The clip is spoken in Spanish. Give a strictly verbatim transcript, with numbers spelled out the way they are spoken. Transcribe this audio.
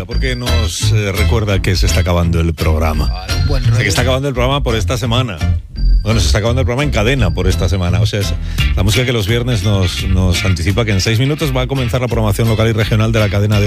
música porque nos eh, recuerda que se está acabando el programa. Vale, buen rollo. Se está acabando el programa por esta semana. Bueno, se está acabando el programa en cadena por esta semana. O sea, es la música que los viernes nos, nos anticipa que en seis minutos va a comenzar la programación local y regional de la cadena de